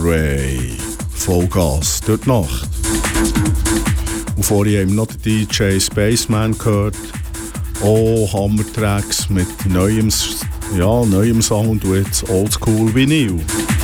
Ray. Vollgas durch die Nacht. Und vorhin haben wir noch den DJ Spaceman gehört. Oh, Hammer-Tracks mit neuem Sound und jetzt Oldschool Vinyl.